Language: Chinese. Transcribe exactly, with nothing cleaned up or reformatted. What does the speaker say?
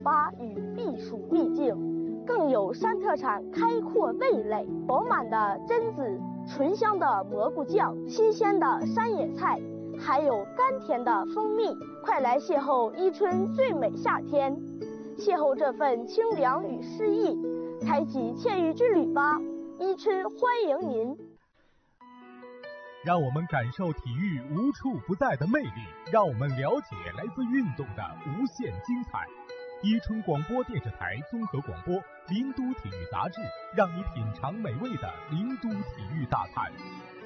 巴与避暑秘境，更有山特产开阔味蕾，饱满的榛子、醇香的蘑菇酱、新鲜的山野菜，还有甘甜的蜂蜜。快来邂逅伊春最美夏天，邂逅这份清凉与诗意，开启惬意之旅吧！伊春欢迎您。 让我们感受体育无处不在的魅力，让我们了解来自运动的无限精彩。伊春广播电视台综合广播，林都体育杂志，让你品尝美味的林都体育大餐。